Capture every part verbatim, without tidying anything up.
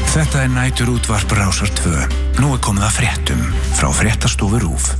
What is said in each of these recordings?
Þetta er nætur útvarp Rásar tvö. Nú er komið að fréttum frá Fréttastofu RÚV.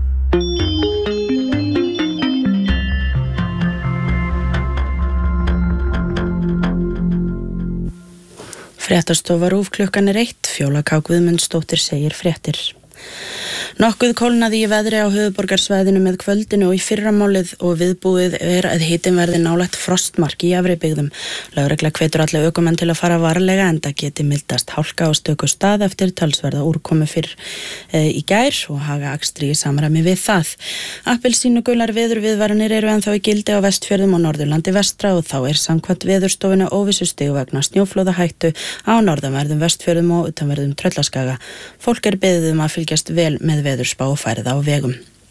Fréttastofa RÚV klukkan er eitt, Fjóla K. Guðmundsdóttir segir fréttir. Nokkuð kólnaði í veðri á höfuðborgarsvæðinu með kvöldinu og í fyrramálið og viðbúið er að hitinn verði nálægt frostmarki í efri byggðum. Lögregla hvetur alla ökumenn til að fara varlega enda geti mildast hálka á stöku stað eftir talsverða úrkomu fyrr e, í gær og haga akstri í samræmi við það. Appelsínugular veðurviðvaranir eru ennþá í gildi á Vestfjörðum og Norðurlandi vestra og þá er samkvæmt Veðurstofinu óvissustig vegna snjóflóðahættu á norðanverðum Vestfjörðum og utanverðum Tröllaskaga. Fólk er beðið um að fylgjast vel með veðurspá og færið á vegum.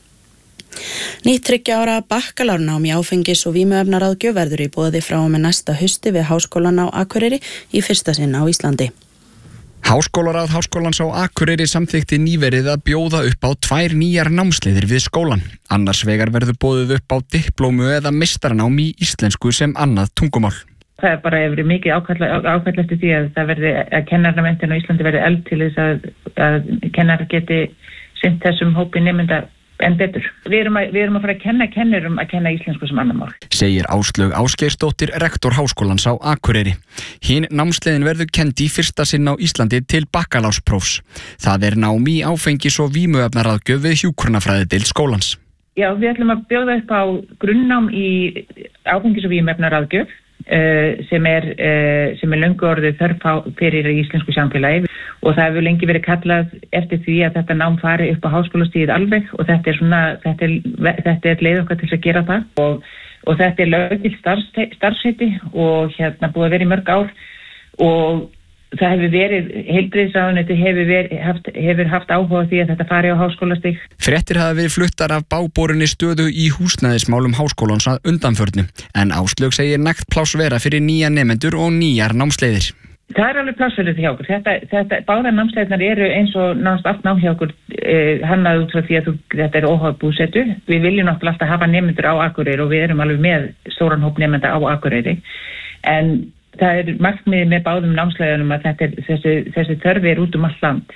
Nýtt þriggja ára bakkalárnám í áfengis- og vímuefnaráðgjöf verður í boði frá og með næsta hausti við Háskólann á Akureyri í fyrsta sinn á Íslandi. Háskólaráð Háskólans á Akureyri samþykkti nýverið að bjóða upp á tvær nýjar námsleiðir við skólan. Annars vegar verður boðið upp á diplómu eða meistaranám í íslensku sem annað tungumál. Það er bara hefur mikið ákall eftir því að það verði að kennaramenntun á Íslandi verði efld til þess að, að kennar geti sinnt þessum hópi nemenda enn betur. Við erum, að, við erum að fara að kenna kennurum að kenna íslensku sem annar mál. Segir Áslaug Ásgeirsdóttir, rektor Háskólans á Akureyri. Hin námsleiðin verður kennd í fyrsta sinn á Íslandi til bakkalársprófs. Það er nám í áfengis- og vímuefnaráðgjöf við hjúkrunarfræðideild skólans. Já, við ætlum að bjóða upp á grunnnám í áfengis- og vímuefnaráðgjöf. Uh, sem er uh, sem er löngu orðið þörf fyrir íslensku samfélagi og það hefur lengi verið kallað eftir því að þetta nám fari upp á háskólastigið alveg og þetta er svona þetta er, þetta er leið okkar til að gera það og, og þetta er löggilt starfsheiti og hérna búið að vera í mörg ár og það hefur verið, heilbrigðisráðuneytið hefur, verið, haft, hefur haft áhuga því að þetta fari á háskólastig. Fréttir hafa verið fluttar af báborinni stöðu í húsnæðismálum háskólans að undanförnu, en Áslaug segir nægt pláss vera fyrir nýja nemendur og nýjar námsleiðir. Það er alveg pláss fyrir því hjá okkur. Þetta, þetta, báðar námsleiðnar eru eins og nánast allt nám hjá okkur eh, hannað út frá því að þú, þetta er óháð búsetu. Við viljum náttúrulega alltaf hafa nemendur á Akureyri og við erum alveg með stóran hóp nemenda á Akureyri, en það er markmiðið með báðum námsleiðunum að þetta er, þessi, þessi þörfi er út um allt land.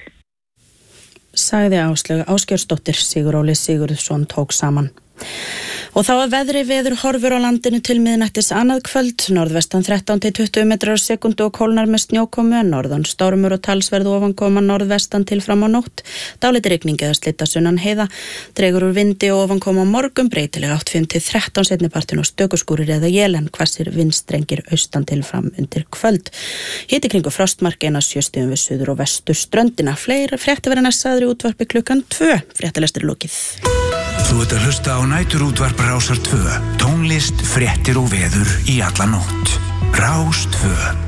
Sagði Áslaug Ásgeirsdóttir, Sigur Óli Sigurðsson tók saman. Og þá að veðri veður horfur á landinu til miðnættis annað kvöld, norðvestan þrettán til tuttugu metrar á sekúndu og kólnar með snjókomu, norðan stormur og talsverð ofankoma norðvestan til fram á nótt, dálítil rigning eða slydda sunnan heiða, dregur úr vindi og ofankoma á morgun, breytilega átt fimm til þrettán seinnipartin og stökuskúrir eða él en hvassir vindstrengir austan til fram undir kvöld. Hiti kringu frostmark eina sjö stigum við suður og vestur ströndina. Fleiri frétti verða næst sagðir í útvarpi klukkan tvö. Fréttalestur lokið. Þú ert að hlusta á næturútvarp Rásar tvö. Tónlist, fréttir og veður í alla nótt. Rás tvö.